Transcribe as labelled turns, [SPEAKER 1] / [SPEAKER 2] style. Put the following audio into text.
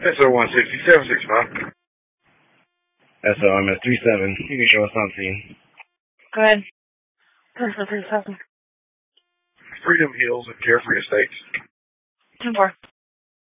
[SPEAKER 1] SO-160-765.
[SPEAKER 2] SOMS-37. You can show us on scene.
[SPEAKER 3] Go ahead. Person 37.
[SPEAKER 1] Freedom Hills and Carefree Estates.
[SPEAKER 3] 10-4.